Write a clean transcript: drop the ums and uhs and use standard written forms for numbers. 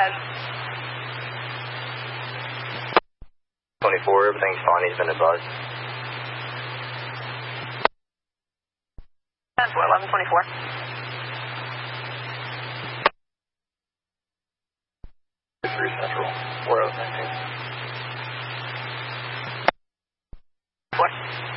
24, everything's fine. He's been advised. 1124. 3 Central. 4019. 4.